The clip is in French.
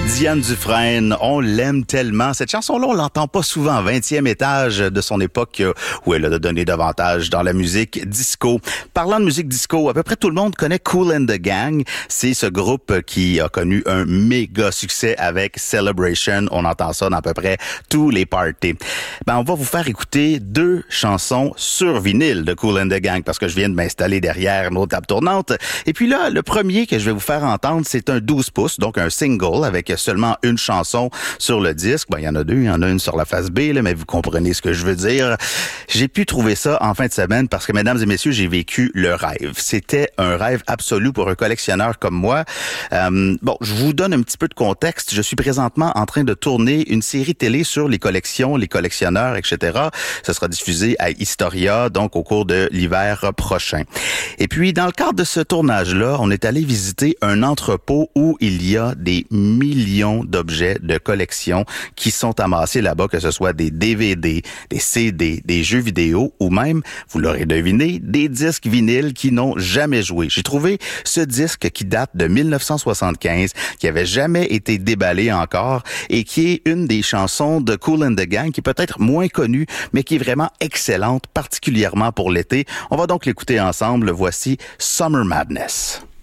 Diane Dufresne, on l'aime tellement. Cette chanson-là, on l'entend pas souvent, 20e étage de son époque où elle a donné davantage dans la musique disco. Parlant de musique disco, à peu près tout le monde connaît Kool and the Gang. C'est ce groupe qui a connu un méga succès avec Celebration. On entend ça dans à peu près tous les parties. On va vous faire écouter 2 chansons sur vinyle de Kool and the Gang parce que je viens de m'installer derrière nos tables tournantes. Et puis là, le premier que je vais vous faire entendre, c'est un 12 pouces, donc un single avec seulement une chanson sur le disque. Il y en a 2, il y en a une sur la face B, là, mais vous comprenez ce que je veux dire. J'ai pu trouver ça en fin de semaine parce que, mesdames et messieurs, j'ai vécu le rêve. C'était un rêve absolu pour un collectionneur comme moi. Je vous donne un petit peu de contexte. Je suis présentement en train de tourner une série télé sur les collections, les collectionneurs, etc. Ce sera diffusé à Historia, donc au cours de l'hiver prochain. Et puis, dans le cadre de ce tournage-là, on est allé visiter un entrepôt où il y a des millions d'objets de collection qui sont amassés là-bas, que ce soit des DVD, des CD, des jeux vidéo ou même, vous l'aurez deviné, des disques vinyles qui n'ont jamais joué. J'ai trouvé ce disque qui date de 1975, qui avait jamais été déballé encore et qui est une des chansons de Kool and the Gang qui est peut-être moins connue, mais qui est vraiment excellente, particulièrement pour l'été. On va donc l'écouter ensemble. Voici Summer Madness.